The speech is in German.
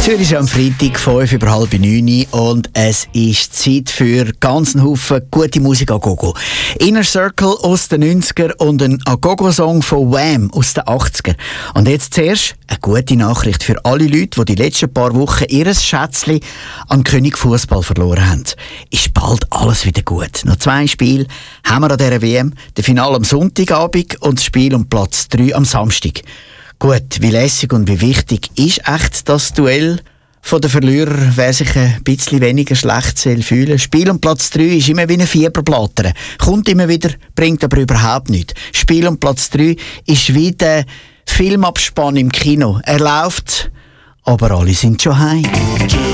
Zürich am Freitag, 8:05 und es ist Zeit für ganz einen Haufen gute Musik Agogo. Inner Circle aus den 90er und ein Agogo-Song von Wham aus den 80er. Und jetzt zuerst eine gute Nachricht für alle Leute, die die letzten paar Wochen ihr Schätzchen an König Fußball verloren haben. Ist bald alles wieder gut. Noch 2 Spiele haben wir an dieser WM. Das Finale am Sonntagabend und das Spiel um Platz 3 am Samstag. Gut, wie lässig und wie wichtig ist echt das Duell von den Verlierern, wer sich ein bisschen weniger schlecht fühlen. Spiel um Platz 3 ist immer wie eine Fieberblatter. Kommt immer wieder, bringt aber überhaupt nichts. Spiel um Platz 3 ist wie der Filmabspann im Kino. Er läuft, aber alle sind schon heim.